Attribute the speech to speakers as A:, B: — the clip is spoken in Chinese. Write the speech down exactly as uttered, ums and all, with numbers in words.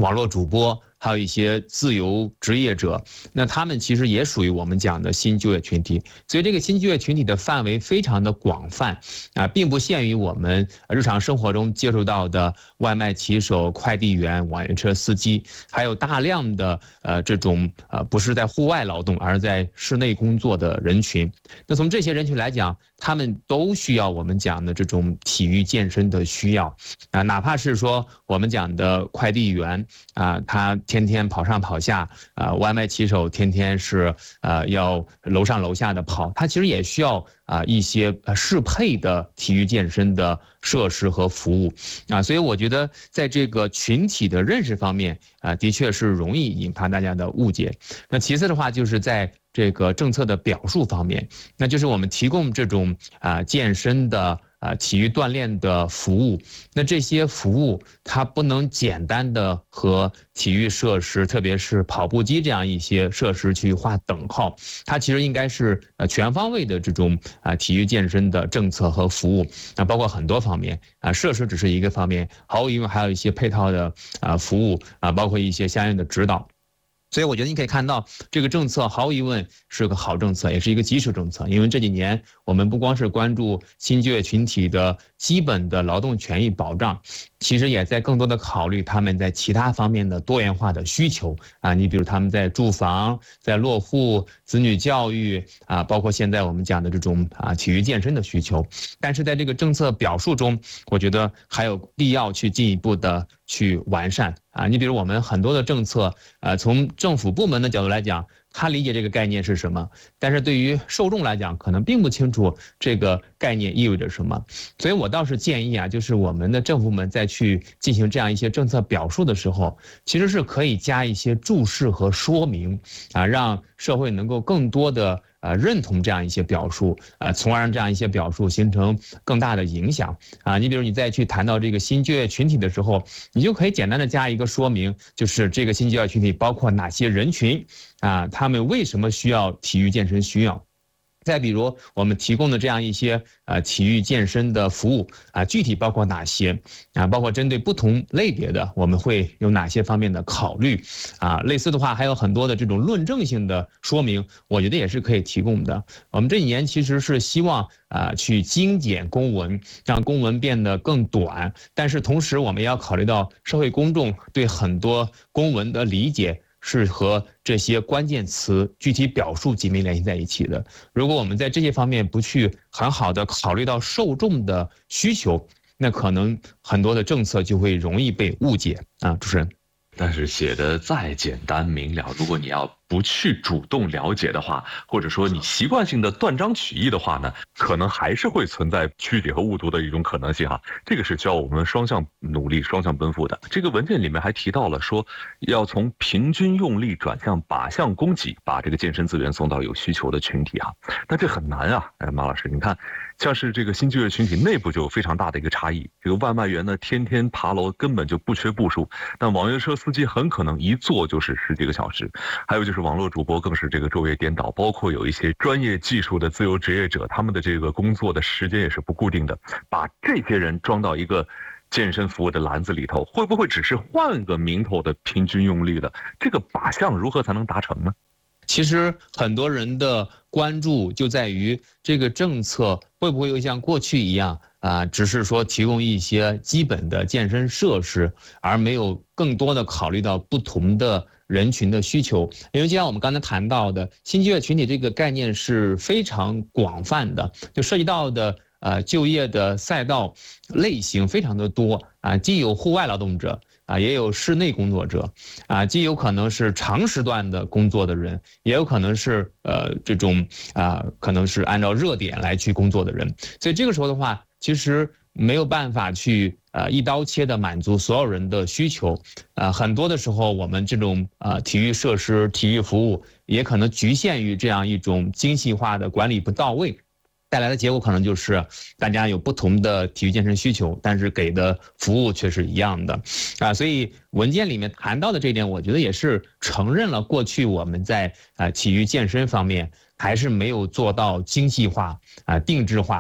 A: 网络主播，还有一些自由职业者，那他们其实也属于我们讲的新就业群体。所以这个新就业群体的范围非常的广泛啊，并不限于我们日常生活中接触到的外卖骑手、快递员、网约车司机，还有大量的呃这种呃不是在户外劳动，而是在室内工作的人群。那从这些人群来讲，他们都需要我们讲的这种体育健身的需要啊，哪怕是说我们讲的快递员啊，他天天跑上跑下啊，外卖骑手天天是呃要楼上楼下的跑，他其实也需要啊一些适配的体育健身的设施和服务啊，所以我觉得在这个群体的认识方面啊，的确是容易引发大家的误解。那其次的话，就是在这个政策的表述方面，那就是我们提供这种啊健身的啊体育锻炼的服务，那这些服务它不能简单的和体育设施，特别是跑步机这样一些设施去划等号，它其实应该是呃全方位的这种啊体育健身的政策和服务，啊包括很多方面啊，设施只是一个方面，毫无疑问还有一些配套的啊服务啊，包括一些相应的指导。所以我觉得你可以看到，这个政策毫无疑问是个好政策，也是一个基础政策。因为这几年我们不光是关注新就业群体的基本的劳动权益保障，其实也在更多的考虑他们在其他方面的多元化的需求啊。你比如他们在住房、在落户、子女教育啊，包括现在我们讲的这种啊体育健身的需求。但是在这个政策表述中，我觉得还有必要去进一步的去完善啊。你比如我们很多的政策，呃，从政府部门的角度来讲，他理解这个概念是什么，但是对于受众来讲，可能并不清楚这个概念意味着什么。所以我倒是建议啊，就是我们的政府部门在去进行这样一些政策表述的时候，其实是可以加一些注释和说明啊，让社会能够更多的呃认同这样一些表述，呃，从而让这样一些表述形成更大的影响啊。你比如你再去谈到这个新就业群体的时候，你就可以简单的加一个说明，就是这个新就业群体包括哪些人群啊，他们为什么需要体育健身需要。再比如我们提供的这样一些呃体育健身的服务啊，具体包括哪些啊？包括针对不同类别的，我们会有哪些方面的考虑啊？类似的话还有很多的这种论证性的说明，我觉得也是可以提供的。我们这几年其实是希望啊去精简公文，让公文变得更短，但是同时我们也要考虑到社会公众对很多公文的理解是和这些关键词具体表述紧密联系在一起的。如果我们在这些方面不去很好的考虑到受众的需求，那可能很多的政策就会容易被误解啊。主持人，
B: 但是写的再简单明了，如果你要不去主动了解的话，或者说你习惯性的断章取义的话呢，可能还是会存在曲解和误读的一种可能性哈。这个是需要我们双向努力、双向奔赴的。这个文件里面还提到了说，要从平均用力转向靶向供给，把这个健身资源送到有需求的群体哈。但这很难啊，哎，马老师，你看，像是这个新就业群体内部就有非常大的一个差异。这个外卖员呢，天天爬楼，根本就不缺步数，但网约车司机很可能一坐就是十几个小时，还有就是网络主播更是这个昼夜颠倒，包括有一些专业技术的自由职业者，他们的这个工作的时间也是不固定的。把这些人装到一个健身服务的篮子里头，会不会只是换个名头的平均用力的？这个靶向如何才能达成呢？
A: 其实很多人的关注就在于这个政策会不会又像过去一样啊，只是说提供一些基本的健身设施，而没有更多的考虑到不同的人群的需求。因为就像我们刚才谈到的，新就业群体这个概念是非常广泛的，就涉及到的呃就业的赛道类型非常的多啊，既有户外劳动者啊，也有室内工作者啊，既有可能是长时段的工作的人，也有可能是呃这种啊可能是按照热点来去工作的人。所以这个时候的话，其实没有办法去呃一刀切的满足所有人的需求，呃很多的时候我们这种呃体育设施、体育服务也可能局限于这样一种精细化的管理不到位。带来的结果可能就是大家有不同的体育健身需求，但是给的服务却是一样的啊，所以文件里面谈到的这一点，我觉得也是承认了过去我们在啊体育健身方面还是没有做到精细化啊定制化